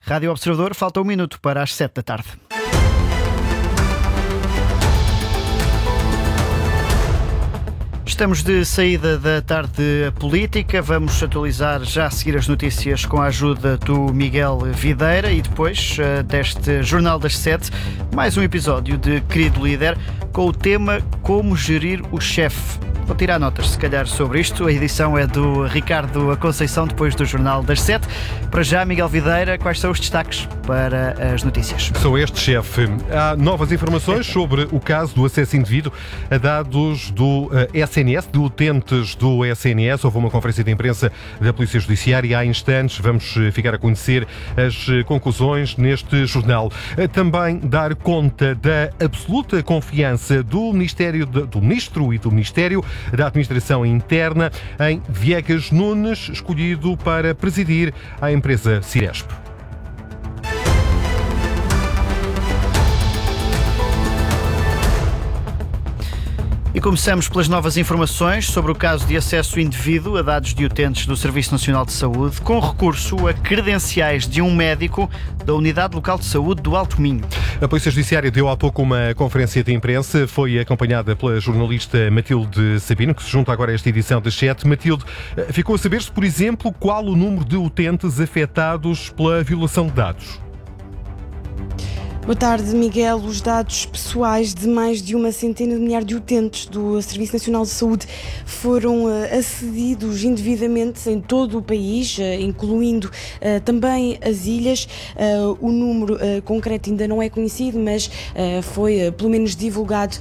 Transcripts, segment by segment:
Rádio Observador, falta 1 minuto para as 7 da tarde. Estamos de saída da tarde política. Vamos atualizar já a seguir as notícias com a ajuda do Miguel Videira e depois deste Jornal das 7, mais um episódio de Querido Líder com o tema Como Gerir o Chefe. Vou tirar notas, se calhar, sobre isto. A edição é do Ricardo Conceição, depois do Jornal das 7. Para já, Miguel Videira, quais são os destaques para as notícias? Sou este, chefe. Há novas informações sobre o caso do acesso indevido a dados do SNS, de utentes do SNS. Houve uma conferência de imprensa da Polícia Judiciária há instantes. Vamos ficar a conhecer as conclusões neste jornal. Também dar conta da absoluta confiança do Ministro e do Ministério da Administração Interna em Viegas Nunes, escolhido para presidir a empresa Ciresp. E começamos pelas novas informações sobre o caso de acesso indevido a dados de utentes do Serviço Nacional de Saúde, com recurso a credenciais de um médico da Unidade Local de Saúde do Alto Minho. A Polícia Judiciária deu há pouco uma conferência de imprensa, foi acompanhada pela jornalista Matilde Sabino, que se junta agora a esta edição das 7. Matilde, ficou a saber-se, por exemplo, qual o número de utentes afetados pela violação de dados? Boa tarde, Miguel. Os dados pessoais de mais de uma centena de milhares de utentes do Serviço Nacional de Saúde foram acedidos indevidamente em todo o país, incluindo também as ilhas. O número concreto ainda não é conhecido, mas foi pelo menos divulgada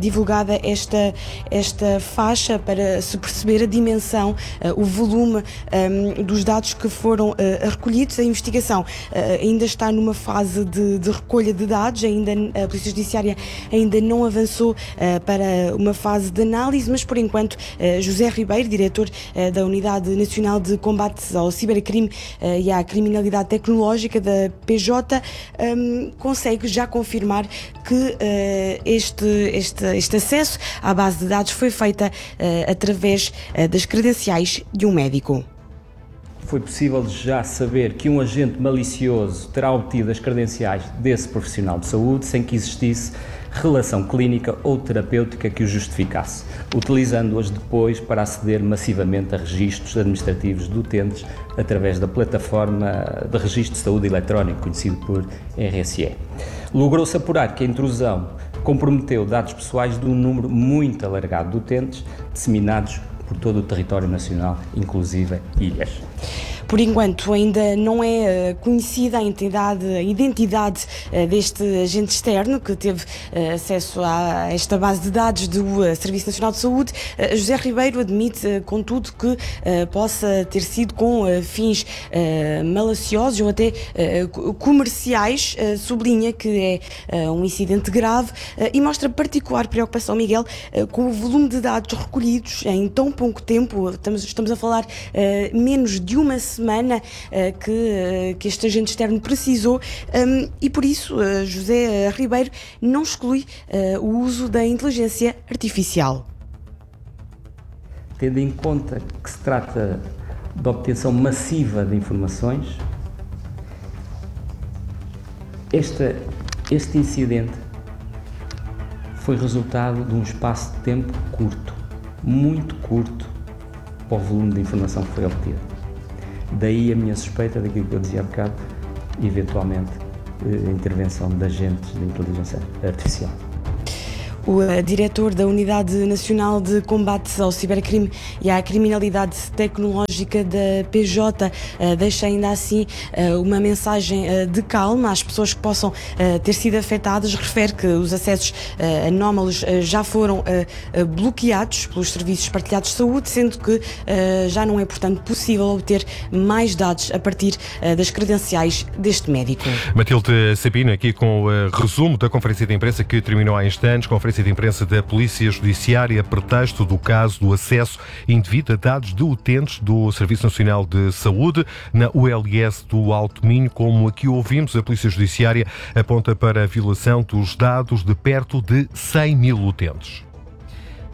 esta faixa para se perceber a dimensão, o volume dos dados que foram recolhidos. A investigação ainda está numa fase de recolha de dados, a Polícia Judiciária ainda não avançou para uma fase de análise, mas por enquanto José Ribeiro, diretor da Unidade Nacional de Combate ao Cibercrime e à Criminalidade Tecnológica da PJ, consegue já confirmar que este acesso à base de dados foi feita através das credenciais de um médico. Foi possível já saber que um agente malicioso terá obtido as credenciais desse profissional de saúde sem que existisse relação clínica ou terapêutica que o justificasse, utilizando-as depois para aceder massivamente a registros administrativos de utentes através da plataforma de registro de saúde eletrónico, conhecido por RSE. Logrou-se apurar que a intrusão comprometeu dados pessoais de um número muito alargado de utentes, disseminados por todo o território nacional, inclusive ilhas. Por enquanto ainda não é conhecida a identidade deste agente externo que teve acesso a esta base de dados do Serviço Nacional de Saúde. José Ribeiro admite, contudo, que possa ter sido com fins maliciosos ou até comerciais. Sublinha que é um incidente grave e mostra particular preocupação, Miguel, com o volume de dados recolhidos em tão pouco tempo. Estamos a falar menos de uma semana que este agente externo precisou e por isso José Ribeiro não exclui o uso da inteligência artificial. Tendo em conta que se trata de obtenção massiva de informações, este incidente foi resultado de um espaço de tempo curto, muito curto, para o volume de informação que foi obtido. Daí a minha suspeita daquilo que eu dizia há bocado, eventualmente a intervenção de agentes de inteligência artificial. O diretor da Unidade Nacional de Combate ao Cibercrime e à Criminalidade Tecnológica da PJ deixa ainda assim uma mensagem de calma às pessoas que possam ter sido afetadas. Refere que os acessos anómalos já foram bloqueados pelos serviços partilhados de saúde, sendo que já não é, portanto, possível obter mais dados a partir das credenciais deste médico. Matilde Sabino, aqui com o resumo da conferência de imprensa que terminou há instantes. Conferência de imprensa da Polícia Judiciária a pretexto do caso do acesso indevido a dados de utentes do Serviço Nacional de Saúde na ULS do Alto Minho. Como aqui ouvimos, a Polícia Judiciária aponta para a violação dos dados de perto de 100 mil utentes.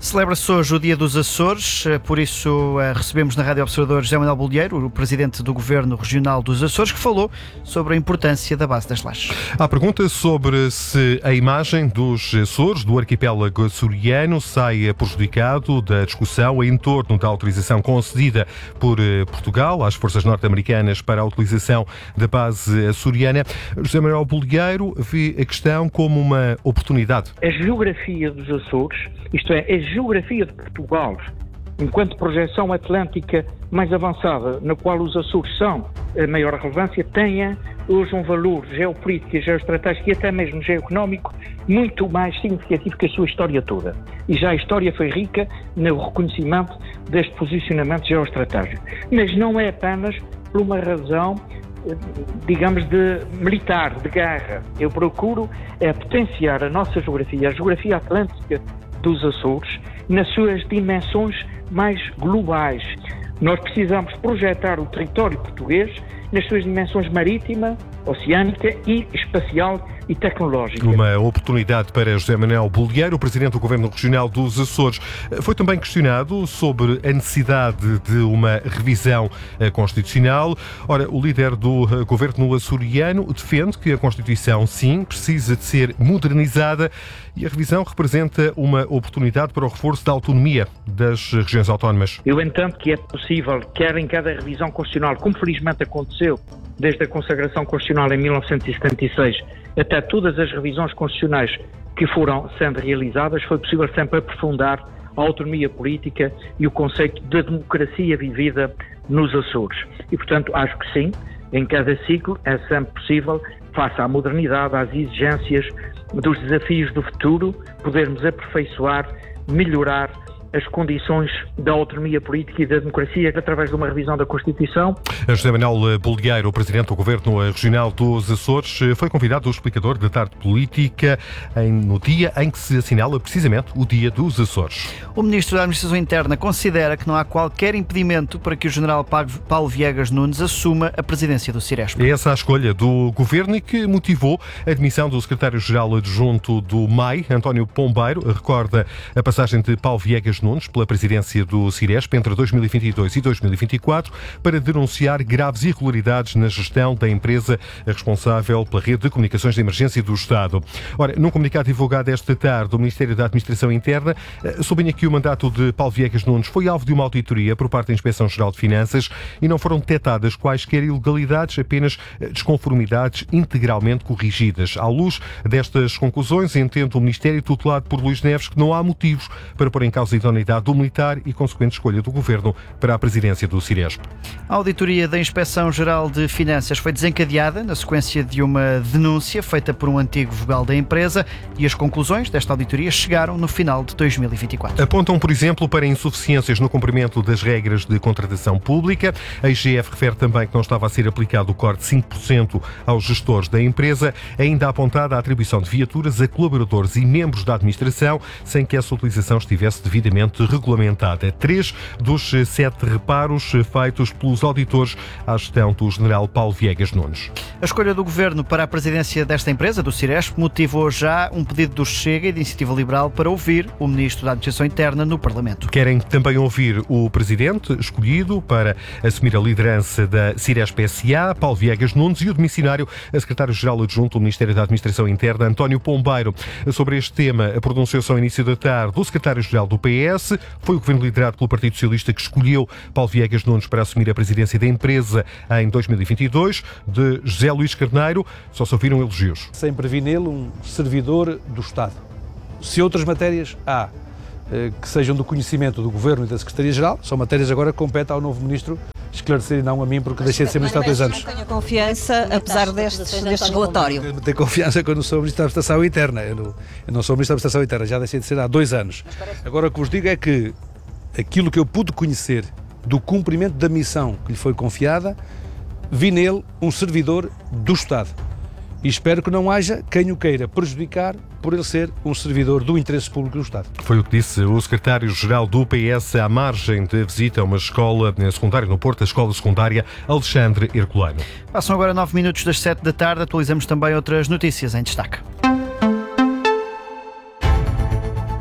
Celebra-se hoje o Dia dos Açores, por isso recebemos na Rádio Observador José Manuel Bolieiro, o Presidente do Governo Regional dos Açores, que falou sobre a importância da base das lajes. Há pergunta sobre se a imagem dos Açores, do arquipélago açoriano, sai prejudicado da discussão em torno da autorização concedida por Portugal às forças norte-americanas para a utilização da base açoriana. José Manuel Bolieiro vê a questão como uma oportunidade. A geografia dos Açores, isto é, a geografia de Portugal, enquanto projeção atlântica mais avançada, na qual os Açores são a maior relevância, tenha hoje um valor geopolítico, geoestratégico e até mesmo geoeconómico muito mais significativo que a sua história toda. E já a história foi rica no reconhecimento deste posicionamento geoestratégico. Mas não é apenas por uma razão, digamos, de militar, de guerra. Eu procuro potenciar a nossa geografia, a geografia atlântica dos Açores, nas suas dimensões mais globais. Nós precisamos projetar o território português nas suas dimensões marítima, oceânica e espacial e tecnológica. Uma oportunidade para José Manuel Bolieiro, Presidente do Governo Regional dos Açores. Foi também questionado sobre a necessidade de uma revisão constitucional. Ora, o líder do Governo açoriano defende que a Constituição, sim, precisa de ser modernizada e a revisão representa uma oportunidade para o reforço da autonomia das regiões autónomas. Eu entendo que é possível, quer em cada revisão constitucional, como felizmente aconteceu desde a consagração constitucional em 1976 até todas as revisões constitucionais que foram sendo realizadas, foi possível sempre aprofundar a autonomia política e o conceito de democracia vivida nos Açores. E, portanto, acho que sim, em cada ciclo é sempre possível, face à modernidade, às exigências dos desafios do futuro, podermos aperfeiçoar, melhorar as condições da autonomia política e da democracia através de uma revisão da Constituição. José Manuel Bolieiro, Presidente do Governo Regional dos Açores, foi convidado do explicador da tarde política no dia em que se assinala precisamente o Dia dos Açores. O Ministro da Administração Interna considera que não há qualquer impedimento para que o General Paulo Viegas Nunes assuma a presidência do Ciresp. É essa a escolha do Governo e que motivou a admissão do Secretário-Geral Adjunto do MAI, António Pombeiro. Recorda a passagem de Paulo Viegas Nunes pela presidência do Ciresp entre 2022 e 2024 para denunciar graves irregularidades na gestão da empresa responsável pela rede de comunicações de emergência do Estado. Ora, num comunicado divulgado esta tarde, o Ministério da Administração Interna sublinha que o mandato de Paulo Viegas Nunes foi alvo de uma auditoria por parte da Inspeção-Geral de Finanças e não foram detectadas quaisquer ilegalidades, apenas desconformidades integralmente corrigidas. À luz destas conclusões, entende o Ministério, tutelado por Luís Neves, que não há motivos para pôr em causa a idoneidade do militar e consequente escolha do Governo para a presidência do Ciresp. A auditoria da Inspeção-Geral de Finanças foi desencadeada na sequência de uma denúncia feita por um antigo vogal da empresa e as conclusões desta auditoria chegaram no final de 2024. Apontam, por exemplo, para insuficiências no cumprimento das regras de contratação pública. A IGF refere também que não estava a ser aplicado o corte de 5% aos gestores da empresa, ainda apontada a atribuição de viaturas a colaboradores e membros da administração sem que essa utilização estivesse devidamente regulamentada. 3 dos 7 reparos feitos pelos auditores à gestão do General Paulo Viegas Nunes. A escolha do Governo para a presidência desta empresa, do Ciresp, motivou já um pedido do Chega e da Iniciativa Liberal para ouvir o Ministro da Administração Interna no Parlamento. Querem também ouvir o Presidente escolhido para assumir a liderança da Ciresp S.A., Paulo Viegas Nunes, e o demissionário, a Secretário-Geral Adjunto do Ministério da Administração Interna, António Pombeiro. Sobre este tema, pronunciou-se ao início da tarde o Secretário-Geral do PS. Foi o Governo liderado pelo Partido Socialista que escolheu Paulo Viegas Nunes para assumir a presidência da empresa em 2022. De José Luís Carneiro, só se ouviram elogios. Sempre vi nele um servidor do Estado. Se outras matérias há que sejam do conhecimento do Governo e da Secretaria-Geral, são matérias agora que compete ao novo Ministro esclarecer e não a mim, porque deixei de ser Ministro há 2 anos. Não tenho confiança, apesar deste relatório. Tenho confiança quando sou Ministro da Administração Interna. Eu não sou Ministro da Administração Interna, já deixei de ser há 2 anos. Agora o que vos digo é que aquilo que eu pude conhecer do cumprimento da missão que lhe foi confiada, vi nele um servidor do Estado. E espero que não haja quem o queira prejudicar por ele ser um servidor do interesse público do Estado. Foi o que disse o secretário-geral do PS à margem de visita a uma escola secundária no Porto, a Escola Secundária Alexandre Herculano. Passam agora 9 minutos das 7 da tarde, atualizamos também outras notícias em destaque.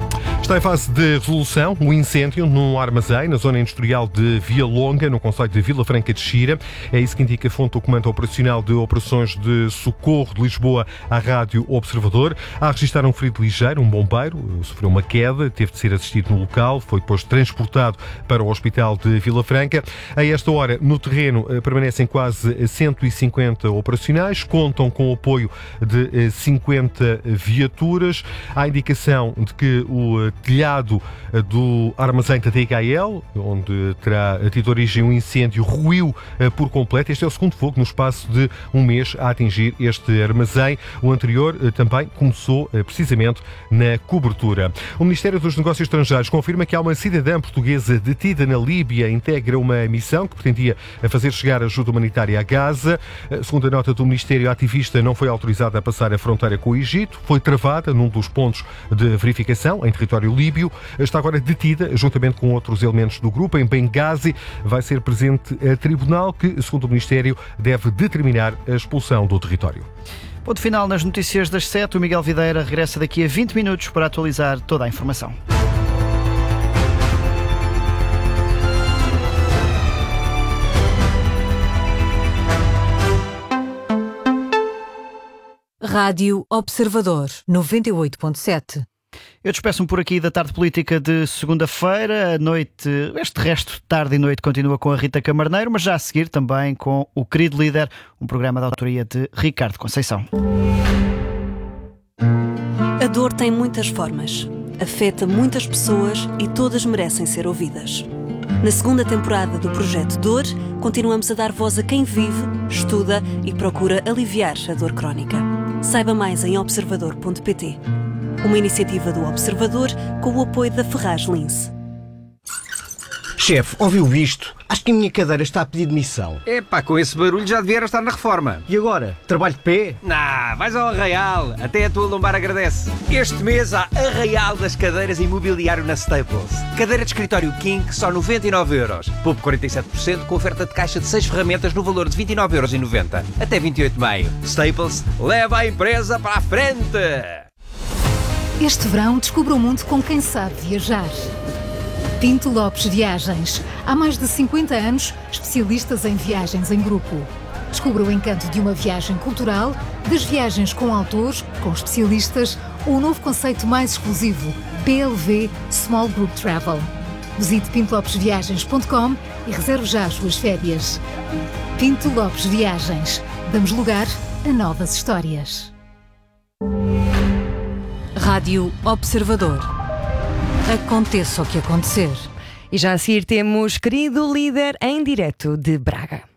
Está em fase de resolução um incêndio num armazém na zona industrial de Via Longa, no concelho de Vila Franca de Xira. É isso que indica a fonte do Comando Operacional de Operações de Socorro de Lisboa à Rádio Observador. Há a registrar um ferido ligeiro, um bombeiro, sofreu uma queda, teve de ser assistido no local, foi depois transportado para o Hospital de Vila Franca. A esta hora, no terreno, permanecem quase 150 operacionais, contam com o apoio de 50 viaturas. Há indicação de que o telhado do armazém da DHL, onde terá tido origem um incêndio, ruiu por completo. Este é o segundo fogo no espaço de um mês a atingir este armazém. O anterior também começou precisamente na cobertura. O Ministério dos Negócios Estrangeiros confirma que há uma cidadã portuguesa detida na Líbia, integra uma missão que pretendia fazer chegar ajuda humanitária a Gaza. Segundo a nota do Ministério, a ativista não foi autorizada a passar a fronteira com o Egito, foi travada num dos pontos de verificação em território líbio, está agora detida juntamente com outros elementos do grupo em Benghazi. Vai ser presente a tribunal que, segundo o Ministério, deve determinar a expulsão do território. Ponto final nas notícias das 7. O Miguel Videira regressa daqui a 20 minutos para atualizar toda a informação. Rádio Observador 98.7. Eu despeço-me por aqui da tarde política de segunda-feira. A noite, este resto de tarde e noite continua com a Rita Camarneiro, mas já a seguir também com o Querido Líder, um programa de autoria de Ricardo Conceição. A dor tem muitas formas, afeta muitas pessoas e todas merecem ser ouvidas. Na segunda temporada do Projeto Dor, continuamos a dar voz a quem vive, estuda e procura aliviar a dor crónica. Saiba mais em observador.pt. Uma iniciativa do Observador com o apoio da Ferraz Lince. Chefe, ouviu isto? Acho que a minha cadeira está a pedir demissão. Epá, com esse barulho já devia estar na reforma. E agora? Trabalho de pé? Nah, vais ao Arraial. Até a tua lombar agradece. Este mês há Arraial das cadeiras e mobiliário na Staples. Cadeira de escritório King, só 99€. Poupe 47% com oferta de caixa de 6 ferramentas no valor de 29,90€. Até 28 de maio. Staples, leva a empresa para a frente! Este verão descubra o mundo com quem sabe viajar. Pinto Lopes Viagens. Há mais de 50 anos, especialistas em viagens em grupo. Descubra o encanto de uma viagem cultural, das viagens com autores, com especialistas, ou o novo conceito mais exclusivo, PLV Small Group Travel. Visite pintolopesviagens.com e reserve já as suas férias. Pinto Lopes Viagens. Damos lugar a novas histórias. Rádio Observador. Aconteça o que acontecer. E já a seguir temos Querido Líder em direto de Braga.